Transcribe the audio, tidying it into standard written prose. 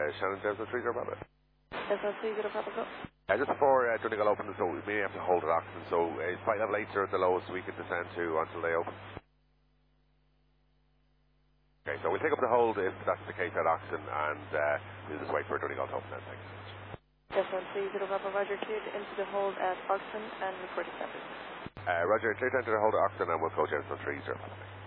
Shannon James on 30 Bravo. Delta 30 Papa Go. Just before Donegal opens, so we may have to hold at Oxon, so it's 5 level 8 are at the lowest we can descend to until they open. Okay, so we'll take up the hold if that's the case at Oxon, and we'll just wait for Donegal to open then, thanks. Delta 30 Papa Roger, cleared into the hold at Oxon and reporting center. Roger, clear to enter the hold at Oxon, and we'll go Jensen on 30.